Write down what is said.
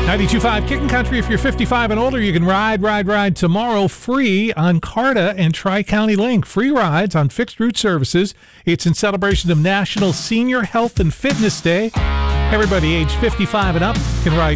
92.5 Kickin' Country. If you're 55 and older, you can ride tomorrow free on CARTA and Tri-County Link. Free rides on fixed route services. It's in celebration of National Senior Health and Fitness Day. Everybody age 55 and up can ride